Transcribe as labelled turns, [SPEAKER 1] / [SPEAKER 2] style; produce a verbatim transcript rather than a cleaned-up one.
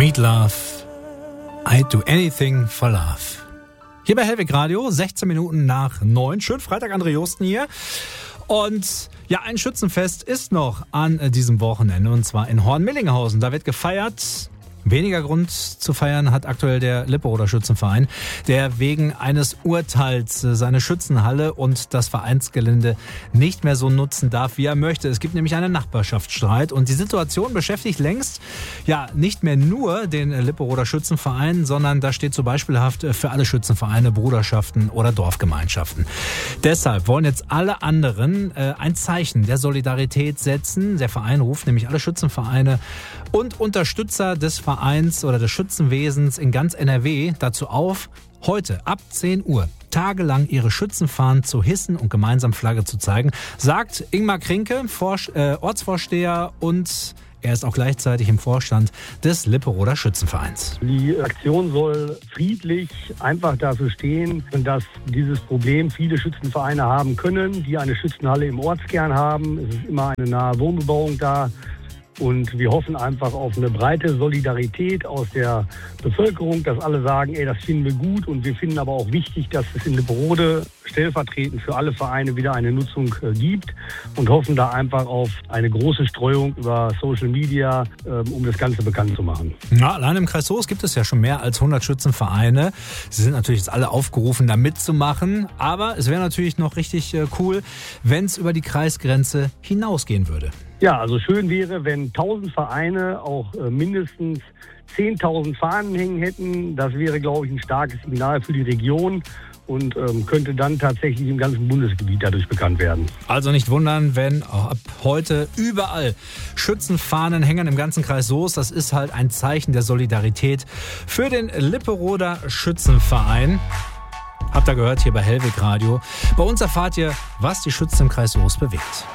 [SPEAKER 1] Meatloaf, I'd do anything for love. Hier bei Hellweg Radio, sechzehn Minuten nach neun. Schön Freitag, André Josten hier. Und ja, ein Schützenfest ist noch an diesem Wochenende, und zwar in Horn-Millinghausen. Da wird gefeiert. Weniger Grund zu feiern hat aktuell der Lipperoder Schützenverein, der wegen eines Urteils seine Schützenhalle und das Vereinsgelände nicht mehr so nutzen darf, wie er möchte. Es gibt nämlich einen Nachbarschaftsstreit und die Situation beschäftigt längst ja nicht mehr nur den Lipperoder Schützenverein, sondern da steht so beispielhaft für alle Schützenvereine, Bruderschaften oder Dorfgemeinschaften. Deshalb wollen jetzt alle anderen äh, ein Zeichen der Solidarität setzen. Der Verein ruft nämlich alle Schützenvereine und Unterstützer des Vereins Vereins oder des Schützenwesens in ganz N R W dazu auf, heute ab zehn Uhr tagelang ihre Schützenfahnen zu hissen und gemeinsam Flagge zu zeigen, sagt Ingmar Krinke, Vor- äh, Ortsvorsteher, und er ist auch gleichzeitig im Vorstand des Lipperoder Schützenvereins.
[SPEAKER 2] Die Aktion soll friedlich einfach dafür stehen, dass dieses Problem viele Schützenvereine haben können, die eine Schützenhalle im Ortskern haben. Es ist immer eine nahe Wohnbebauung da. Und wir hoffen einfach auf eine breite Solidarität aus der Bevölkerung, dass alle sagen, ey, das finden wir gut. Und wir finden aber auch wichtig, dass es in Lipperode stellvertretend für alle Vereine wieder eine Nutzung äh, gibt, und hoffen da einfach auf eine große Streuung über Social Media, ähm, um das Ganze bekannt zu machen.
[SPEAKER 1] Ja, allein im Kreis Soest gibt es ja schon mehr als hundert Schützenvereine. Sie sind natürlich jetzt alle aufgerufen, da mitzumachen. Aber es wäre natürlich noch richtig äh, cool, wenn es über die Kreisgrenze hinausgehen würde.
[SPEAKER 2] Ja, also schön wäre, wenn tausend Vereine auch äh, mindestens zehntausend Fahnen hängen hätten. Das wäre, glaube ich, ein starkes Signal für die Region und ähm, könnte dann tatsächlich im ganzen Bundesgebiet dadurch bekannt werden.
[SPEAKER 1] Also nicht wundern, wenn auch ab heute überall Schützenfahnen hängen im ganzen Kreis Soest. Das ist halt ein Zeichen der Solidarität für den Lipperoder Schützenverein. Habt ihr gehört hier bei Hellweg Radio. Bei uns erfahrt ihr, was die Schützen im Kreis Soest bewegt.